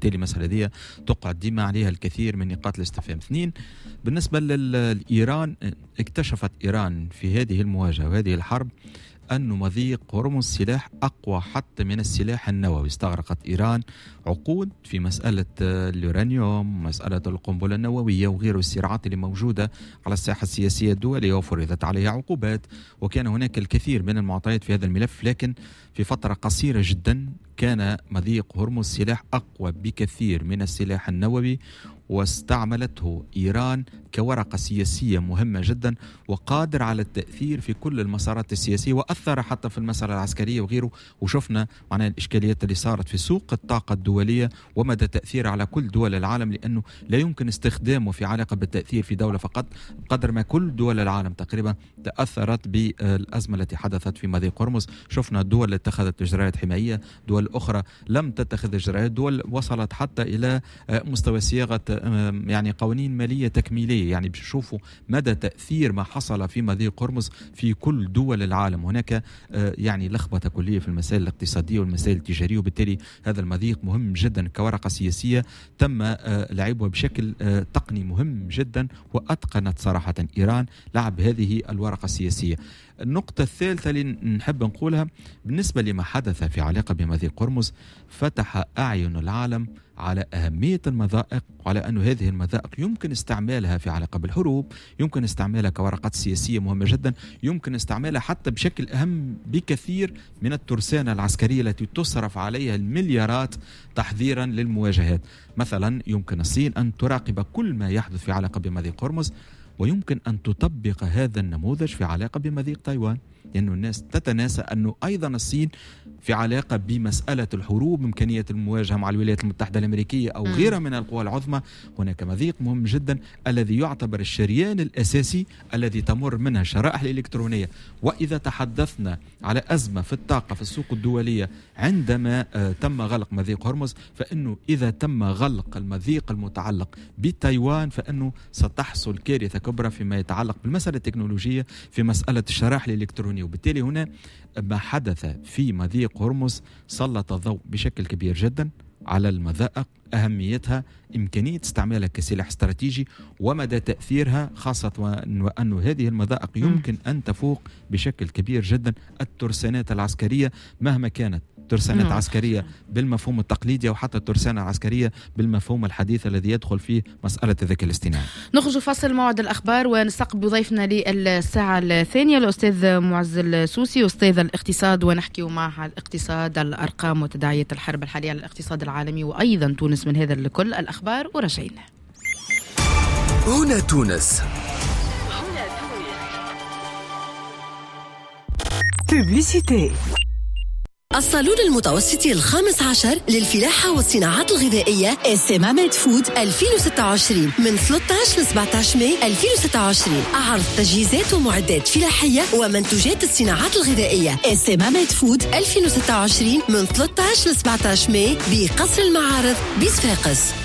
وبالتالي المسألة دي تقعد ديما عليها الكثير من نقاط الاستفهام. 2 بالنسبة لإيران، اكتشفت إيران في هذه المواجهة وهذه الحرب أن مضيق هرمز سلاح أقوى حتى من السلاح النووي. استغرقت إيران عقود في مسألة اليورانيوم، مسألة القنبلة النووية وغيره الصراعات اللي موجودة على الساحة السياسية الدولية وفرضت عليها عقوبات، وكان هناك الكثير من المعطيات في هذا الملف، لكن في فترة قصيرة جدا كان مضيق هرمز سلاح أقوى بكثير من السلاح النووي، واستعملته إيران كورقة سياسية مهمة جدا وقادر على التأثير في كل المسارات السياسية، وأثر حتى في المسألة العسكرية وغيره. وشفنا معناها الإشكاليات اللي صارت في سوق الطاقة الدولية ومدى تأثيره على كل دول العالم، لأنه لا يمكن استخدامه في علاقة بالتأثير في دولة فقط، قدر ما كل دول العالم تقريبا تأثرت بالأزمة التي حدثت في مضيق هرمز. شفنا دول اتخذت إجراءات حماية، دول أخرى لم تتخذ إجراءات، دول وصلت حتى إلى مستوى صياغة يعني قوانين مالية تكميلية. يعني بشوفوا مدى تأثير ما حصل في مضيق هرمز في كل دول العالم. هناك يعني لخبطة كلية في المسائل الاقتصادية والمسائل التجارية، وبالتالي هذا المضيق مهم جدا كورقة سياسية تم لعبها بشكل تقني مهم جدا، وأتقنت صراحة إيران لعب هذه الورقة السياسية. النقطة الثالثة اللي نحب نقولها بالنسبة لما حدث في علاقة بمضيق هرمز، فتح أعين العالم على أهمية المضائق، وعلى أن هذه المضائق يمكن استعمالها في علاقة بالحروب، يمكن استعمالها كورقات سياسية مهمة جدا، يمكن استعمالها حتى بشكل أهم بكثير من الترسانة العسكرية التي تصرف عليها المليارات تحذيرا للمواجهات. مثلا يمكن الصين أن تراقب كل ما يحدث في علاقة بمضيق هرمز، ويمكن أن تطبق هذا النموذج في علاقة بمضيق تايوان، لأن الناس تتناسى أنه أيضا الصين في علاقة بمسألة الحروب، إمكانية المواجهة مع الولايات المتحدة الأمريكية أو غيرها من القوى العظمى. هناك مضيق مهم جدا الذي يعتبر الشريان الأساسي الذي تمر منها الشرائح الإلكترونية. وإذا تحدثنا على أزمة في الطاقة في السوق الدولية عندما تم غلق مضيق هرمز، فإنه إذا تم غلق المضيق المتعلق بتايوان فإنه ستحصل كارثة كبرى فيما يتعلق بالمسألة التكنولوجية في مسألة الشرائح الإلكترونية. وبالتالي هنا ما حدث في مضيق هرمز سلط الضوء بشكل كبير جدا على المضائق، أهميتها، إمكانية استعمالها كسلاح استراتيجي، ومدى تأثيرها، خاصة وأن هذه المضائق يمكن أن تفوق بشكل كبير جدا الترسانات العسكرية مهما كانت ترسانات عسكرية بالمفهوم التقليدي أو حتى الترسانة العسكرية بالمفهوم الحديث الذي يدخل فيه مسألة الذكاء الاصطناعي. نخرج فصل موعد الأخبار ونستقبل ضيفنا للساعة الثانية الأستاذ معز السوسي أستاذ الاقتصاد، ونحكي معه الاقتصاد، الأرقام وتداعيات الحرب الحالية على الاقتصاد العالمي وأيضا تونس. من هذا الكل الأخبار ورجعنا هنا تونس. بوبليسيتي. الصالون المتوسطي 15 للفلاحة والصناعات الغذائية SMA فود 2026 من 13 ل 17 ماي 2026. عرض تجهيزات ومعدات فلاحية ومنتوجات الصناعات الغذائية SMA فود 2026 من 13 ل 17 ماي بقصر المعارض بصفاقس.